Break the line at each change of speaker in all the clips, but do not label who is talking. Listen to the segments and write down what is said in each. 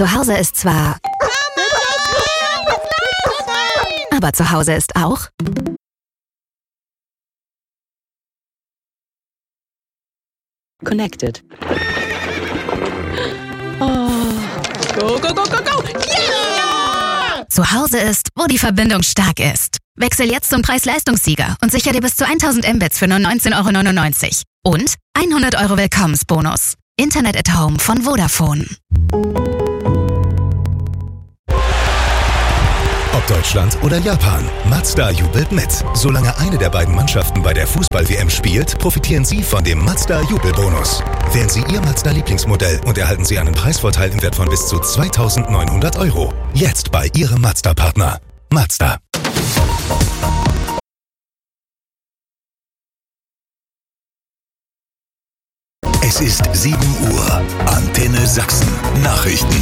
Zu Hause ist zwar... Aber zu Hause ist auch...
Connected. Oh. Go, go, go, go, go! Yeah!
Zu Hause ist, wo die Verbindung stark ist. Wechsel jetzt zum Preis-Leistungssieger und sichere dir bis zu 1000 Mbits für nur 19,99 € und 100 € Willkommensbonus. Internet at Home von Vodafone.
Ob Deutschland oder Japan, Mazda jubelt mit. Solange eine der beiden Mannschaften bei der Fußball-WM spielt, profitieren Sie von dem Mazda-Jubelbonus. Wählen Sie Ihr Mazda-Lieblingsmodell und erhalten Sie einen Preisvorteil im Wert von bis zu 2.900 €. Jetzt bei Ihrem Mazda-Partner. Mazda. Es ist 7 Uhr. Antenne Sachsen. Nachrichten.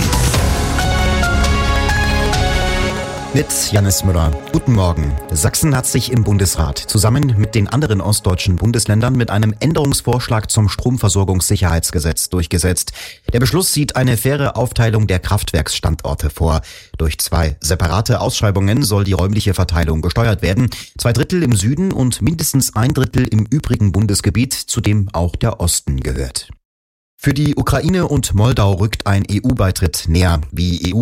Mit Jannis Müller. Guten Morgen. Sachsen hat sich im Bundesrat zusammen mit den anderen ostdeutschen Bundesländern mit einem Änderungsvorschlag zum Stromversorgungssicherheitsgesetz durchgesetzt. Der Beschluss sieht eine faire Aufteilung der Kraftwerksstandorte vor. Durch 2 separate Ausschreibungen soll die räumliche Verteilung gesteuert werden. 2/3 im Süden und mindestens 1/3 im übrigen Bundesgebiet, zu dem auch der Osten gehört. Für die Ukraine und Moldau rückt ein EU-Beitritt näher, wie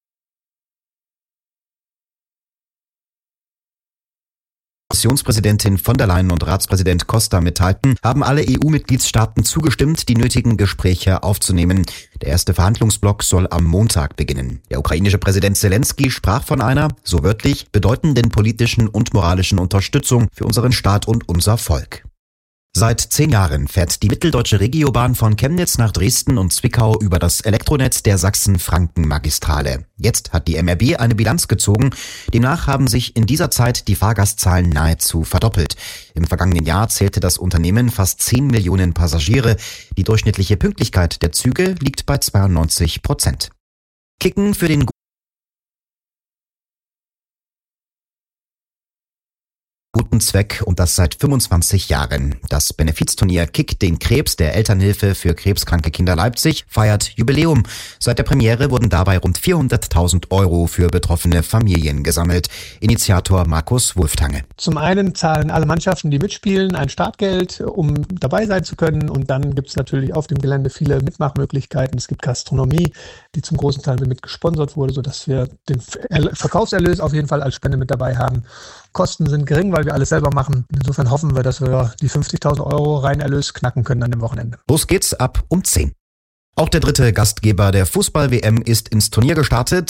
Kommissionspräsidentin von der Leyen und Ratspräsident Costa mitteilten, haben alle EU-Mitgliedstaaten zugestimmt, die nötigen Gespräche aufzunehmen. Der erste Verhandlungsblock soll am Montag beginnen. Der ukrainische Präsident Zelensky sprach von einer, so wörtlich, bedeutenden politischen und moralischen Unterstützung für unseren Staat und unser Volk. Seit 10 Jahren fährt die Mitteldeutsche Regiobahn von Chemnitz nach Dresden und Zwickau über das Elektronetz der Sachsen-Franken-Magistrale. Jetzt hat die MRB eine Bilanz gezogen. Demnach haben sich in dieser Zeit die Fahrgastzahlen nahezu verdoppelt. Im vergangenen Jahr zählte das Unternehmen fast 10 Millionen Passagiere. Die durchschnittliche Pünktlichkeit der Züge liegt bei 92%. Kicken für den guten Zweck und das seit 25 Jahren. Das Benefizturnier Kick den Krebs der Elternhilfe für krebskranke Kinder Leipzig feiert Jubiläum. Seit der Premiere wurden dabei rund 400.000 € für betroffene Familien gesammelt. Initiator Markus Wulftange.
Zum einen zahlen alle Mannschaften, die mitspielen, ein Startgeld, um dabei sein zu können. Und dann gibt es natürlich auf dem Gelände viele Mitmachmöglichkeiten. Es gibt Gastronomie, die zum großen Teil mit gesponsert wurde, sodass wir den Verkaufserlös auf jeden Fall als Spende mit dabei haben. Kosten sind gering, weil wir alles selber machen. Insofern hoffen wir, dass wir die 50.000 € Reinerlös knacken können an dem Wochenende.
Los geht's ab um 10. Auch der dritte Gastgeber der Fußball-WM ist ins Turnier gestartet.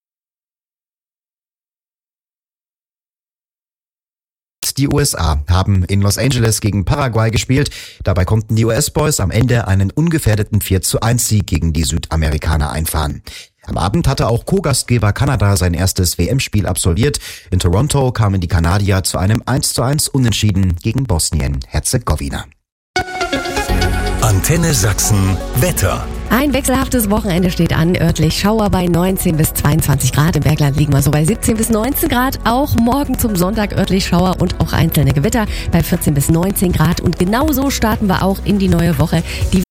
Die USA haben in Los Angeles gegen Paraguay gespielt. Dabei konnten die US-Boys am Ende einen ungefährdeten 4:1-Sieg gegen die Südamerikaner einfahren. Am Abend hatte auch Co-Gastgeber Kanada sein erstes WM-Spiel absolviert. In Toronto kamen die Kanadier zu einem 1:1 Unentschieden gegen Bosnien-Herzegowina.
Antenne Sachsen Wetter.
Ein wechselhaftes Wochenende steht an. Örtlich Schauer bei 19 bis 22 Grad. Im Bergland liegen wir so bei 17 bis 19 Grad. Auch morgen zum Sonntag örtlich Schauer und auch einzelne Gewitter bei 14 bis 19 Grad. Und genauso starten wir auch in die neue Woche. Die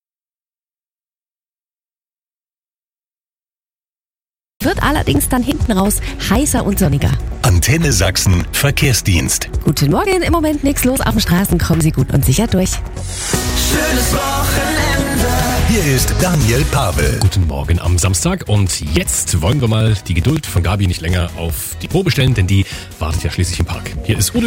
wird allerdings dann hinten raus heißer und sonniger.
Antenne Sachsen Verkehrsdienst.
Guten Morgen, im Moment nichts los auf den Straßen. Kommen Sie gut und sicher durch.
Schönes Wochenende. Hier ist Daniel Pavel.
Guten Morgen am Samstag und jetzt wollen wir mal die Geduld von Gabi nicht länger auf die Probe stellen, denn die wartet ja schließlich im Park. Hier ist Udo